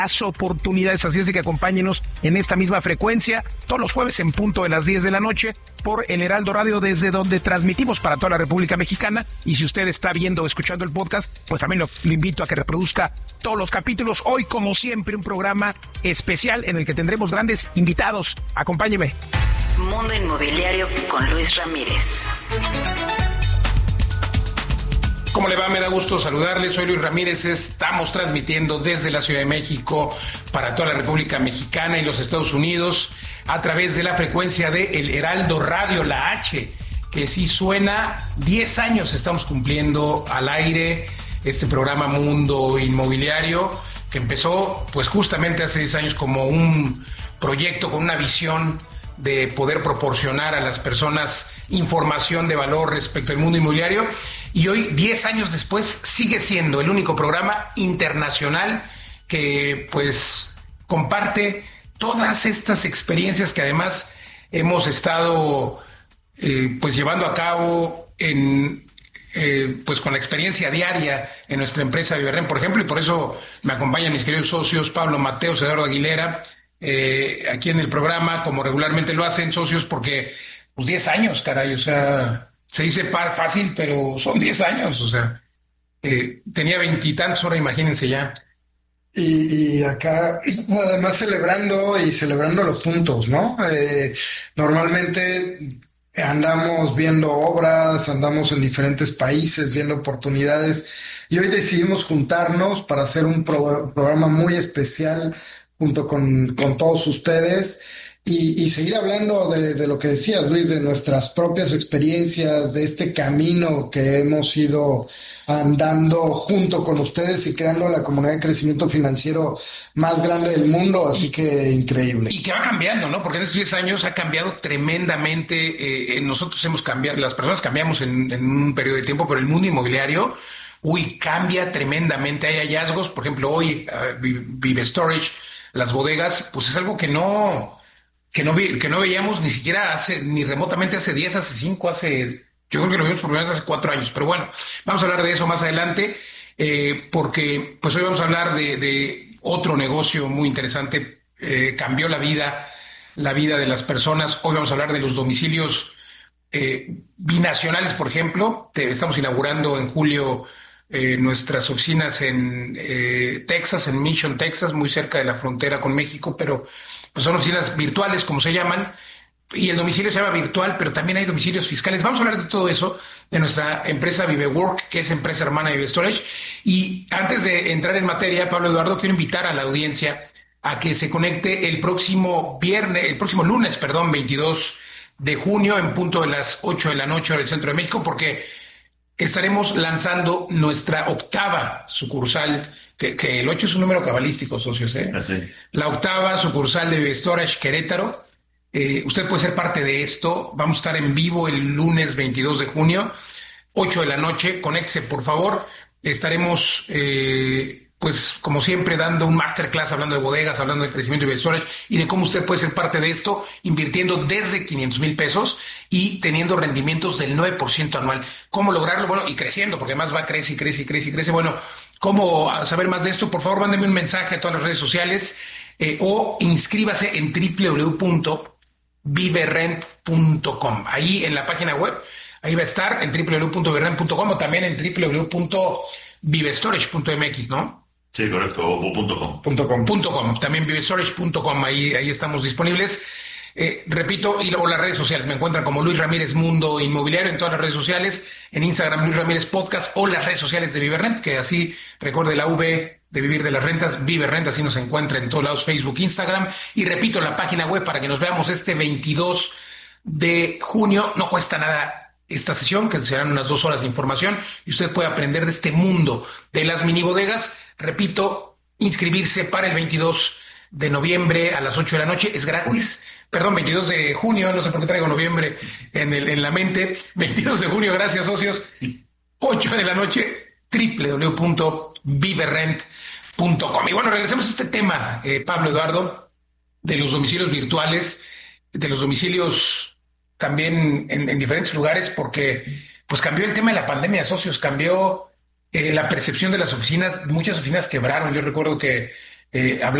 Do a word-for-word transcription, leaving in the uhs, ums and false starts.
las oportunidades, así es de que acompáñenos en esta misma frecuencia todos los jueves en punto de las diez de la noche por el Heraldo Radio, desde donde transmitimos para toda la República Mexicana. Y si usted está viendo o escuchando el podcast, pues también lo, lo invito a que reproduzca todos los capítulos. Hoy, como siempre, un programa especial en el que tendremos grandes invitados. Acompáñeme. Mundo Inmobiliario con Luis Ramírez. ¿Cómo le va? Me da gusto saludarles. Soy Luis Ramírez. Estamos transmitiendo desde la Ciudad de México para toda la República Mexicana y los Estados Unidos a través de la frecuencia de El Heraldo Radio, la H, que sí suena. diez años estamos cumpliendo al aire este programa Mundo Inmobiliario, que empezó pues justamente hace diez años como un proyecto con una visión de poder proporcionar a las personas información de valor respecto al mundo inmobiliario, y hoy, diez años después, sigue siendo el único programa internacional que pues comparte todas estas experiencias que además hemos estado eh, pues llevando a cabo en eh, pues con la experiencia diaria en nuestra empresa Viverrent, por ejemplo, y por eso me acompañan mis queridos socios Pablo Mateos, Eduardo Aguilera, Eh, aquí en el programa, como regularmente lo hacen, socios, porque pues diez años, caray, o sea, se dice par fácil, pero son diez años, o sea, eh, tenía veintitantos, ahora imagínense ya. Y, y acá, además, celebrando y celebrándolo juntos, ¿no? Eh, normalmente andamos viendo obras, andamos en diferentes países, viendo oportunidades, y hoy decidimos juntarnos para hacer un pro- programa muy especial junto con, con todos ustedes y, y seguir hablando de, de lo que decías, Luis, de nuestras propias experiencias, de este camino que hemos ido andando junto con ustedes y creando la comunidad de crecimiento financiero más grande del mundo, así que increíble. Y que va cambiando, ¿no? Porque en estos diez años ha cambiado tremendamente, eh, nosotros hemos cambiado, las personas cambiamos en, en un periodo de tiempo, pero el mundo inmobiliario, uy, cambia tremendamente, hay hallazgos, por ejemplo, hoy uh, Vive Storage, las bodegas, pues es algo que no, que no vi, que no veíamos ni siquiera hace, ni remotamente hace diez, hace cinco, hace, yo creo que lo vimos por primera vez hace cuatro años, pero bueno, vamos a hablar de eso más adelante, eh, porque pues hoy vamos a hablar de, de otro negocio muy interesante, eh, cambió la vida, la vida de las personas. Hoy vamos a hablar de los domicilios eh, binacionales, por ejemplo. Te, estamos inaugurando en julio Eh, nuestras oficinas en eh, Texas, en Mission, Texas, muy cerca de la frontera con México, pero pues son oficinas virtuales, como se llaman, y el domicilio se llama virtual, pero también hay domicilios fiscales. Vamos a hablar de todo eso, de nuestra empresa ViveWork, que es empresa hermana de Vive Storage. Y antes de entrar en materia, Pablo, Eduardo, quiero invitar a la audiencia a que se conecte el próximo viernes, el próximo lunes, perdón, veintidós de junio, en punto de las ocho de la noche, hora del centro de México, porque estaremos lanzando nuestra octava sucursal, que, que el ocho es un número cabalístico, socios, ¿eh? Así. La octava sucursal de Vive Storage Querétaro. Eh, usted puede ser parte de esto. Vamos a estar en vivo el lunes veintidós de junio, ocho de la noche. Conéctese, por favor. Estaremos, eh, pues, como siempre, dando un masterclass, hablando de bodegas, hablando de crecimiento de Vive Storage y de cómo usted puede ser parte de esto, invirtiendo desde quinientos mil pesos y teniendo rendimientos del nueve por ciento anual. ¿Cómo lograrlo? Bueno, y creciendo, porque además va, crece y crece y crece y crece. Bueno, ¿cómo saber más de esto? Por favor, mándeme un mensaje a todas las redes sociales eh, o inscríbase en w w w punto viverrent punto com. Ahí en la página web, ahí va a estar en w w w punto viverrent punto com o también en w w w punto vivestorage punto m x, ¿no? Sí, correcto, o punto com. Punto com. Punto com, también vivestorage punto com, ahí, ahí estamos disponibles. Eh, repito, y luego las redes sociales, me encuentran como Luis Ramírez Mundo Inmobiliario en todas las redes sociales, en Instagram Luis Ramírez Podcast o las redes sociales de Viverrent, que así, recuerde la V de Vivir de las Rentas, Viverrent, así nos encuentra en todos lados, Facebook, Instagram, y repito, la página web para que nos veamos este veintidós de junio, no cuesta nada esta sesión, que serán unas dos horas de información, y usted puede aprender de este mundo de las mini bodegas. Repito, inscribirse para el veintidós de noviembre a las ocho de la noche, es gratis. Perdón, veintidós de junio, no sé por qué traigo noviembre en, el, en la mente. veintidós de junio, gracias, socios. ocho de la noche, w w w punto viverrent punto com. Y bueno, regresemos a este tema, eh, Pablo, Eduardo, de los domicilios virtuales, de los domicilios también en, en diferentes lugares, porque pues cambió el tema de la pandemia, socios, cambió eh, la percepción de las oficinas. Muchas oficinas quebraron. Yo recuerdo que eh,